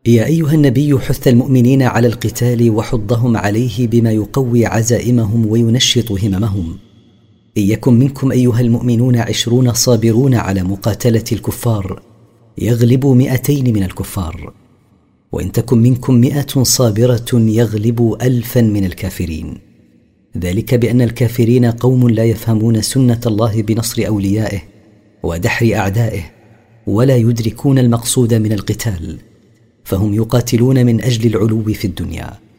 يا أيها النبي حث المؤمنين على القتال وحضهم عليه بما يقوي عزائمهم وينشط هممهم. إن يكن منكم أيها المؤمنون 20 صابرون على مقاتلة الكفار يغلبوا 200 من الكفار، وإن تكن منكم 100 صابرة يغلبوا 1000 من الكافرين. ذلك بأن الكافرين قوم لا يفهمون سنة الله بنصر أوليائه ودحر أعدائه، ولا يدركون المقصود من القتال، فهم يقاتلون من أجل العلو في الدنيا.